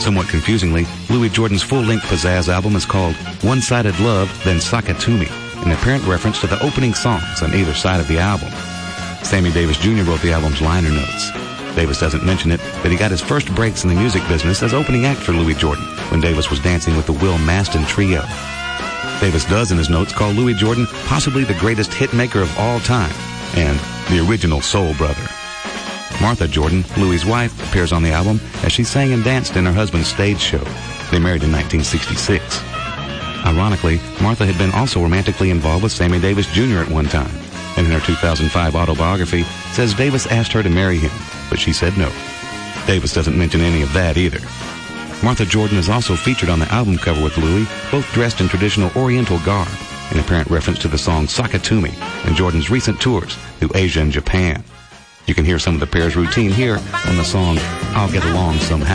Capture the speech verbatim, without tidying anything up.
Somewhat confusingly, Louis Jordan's full-length pizzazz album is called One-Sided Love, Then Sock It To Me, an apparent reference to the opening songs on either side of the album. Sammy Davis Junior wrote the album's liner notes. Davis doesn't mention it, but he got his first breaks in the music business as opening act for Louis Jordan when Davis was dancing with the Will Maston Trio. Davis does in his notes call Louis Jordan possibly the greatest hit maker of all time and the original soul brother. Martha Jordan, Louis' wife, appears on the album as she sang and danced in her husband's stage show. They married in nineteen sixty-six. Ironically, Martha had been also romantically involved with Sammy Davis Junior at one time, and in her two thousand five autobiography says Davis asked her to marry him, but she said no. Davis doesn't mention any of that either. Martha Jordan is also featured on the album cover with Louis, both dressed in traditional Oriental garb, in apparent reference to the song Sock It To Me and Jordan's recent tours through Asia and Japan. You can hear some of the pair's routine here on the song I'll Get Along Somehow.